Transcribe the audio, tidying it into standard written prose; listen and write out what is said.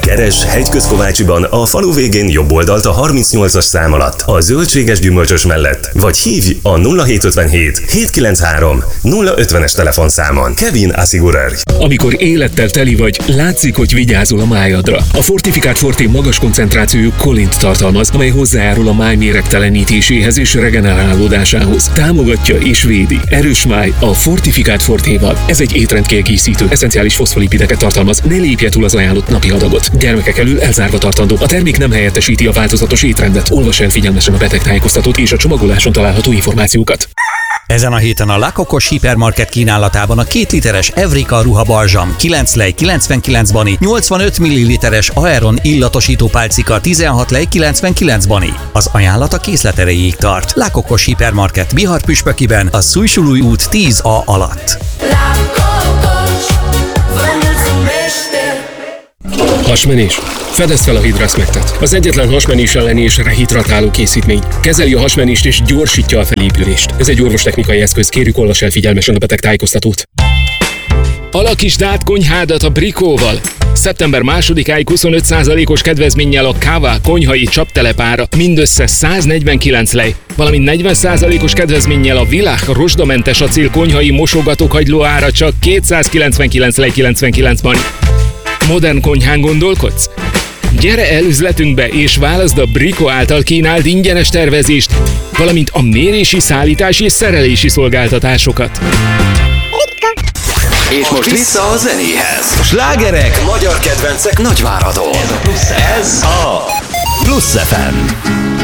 Keresd Hegyközkovácsiban a falu végén jobb oldalt a 38-as szám alatt, a zöldséges gyümölcsös mellett, vagy hívj a 0757 793 050-es telefonszámon. Kevin Asigurer. Amikor élettel teli vagy, látszik, hogy vigyázol a májadra. A Fortifikált Forté magas koncentrációjú kolint tartalmaz, amely hozzájárul a máj méregtelenítéséhez és regenerálódásához. Támogatja és védi. Erős máj a Fortifikált Fortéval. Ez egy étrendkiegészítő, eszenciális foszfolipideket tartalmaz, ne lépje túl az ajánlott napi adagot. Gyermekek elől elzárva tartandó. A termék nem helyettesíti a változatos étrendet. Olvasd el figyelmesen a betegtájékoztatót és a csomagoláson található információkat. Ezen a héten a Lakokos Hipermarket kínálatában a 2 literes Evrika ruhabalzsam 9 lej 99 bani, 85 ml-es Aeron illatosító pálcika 16 lej 99 bani. Az ajánlat a készlet erejéig tart. Lakokos Hipermarket Bihar-Püspökiben, a Szújsulúj út 10A alatt. Hasmenés. Fedezd fel a Hidrasmectet. Az egyetlen hasmenés elleni és rehidratáló készítmény. Kezeli a hasmenést és gyorsítja a felépülést. Ez egy orvostechnikai eszköz, kérjük olvass el figyelmesen a betegtájékoztatót. Alakítsd át konyhádat a Brikóval. Szeptember 2-áig 25%-os kedvezménnyel a Kava konyhai csaptelepára mindössze 149 lej, valamint 40%-os kedvezménnyel a Világ rozsdamentes acél konyhai mosogatókagyló ára csak 299 lej 99 bani. Modern konyhán gondolkodsz? Gyere el üzletünkbe és válaszd a Brico által kínált ingyenes tervezést, valamint a mérési, szállítási és szerelési szolgáltatásokat. És most vissza a zenéhez. Slágerek, magyar kedvencek Nagyváradon. Ez a Plusz FM.